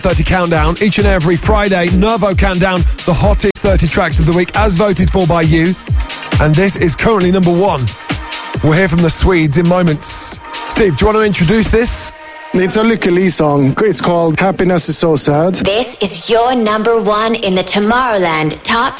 30 Countdown. Each and every Friday, Nervo Countdown, the hottest 30 tracks of the week as voted for by you. And this is currently number 1. We'll hear from the Swedes in moments. Steve, do you want to introduce this? It's a Lykke song. It's called Happiness is So Sad. This is your number 1 in the Tomorrowland Top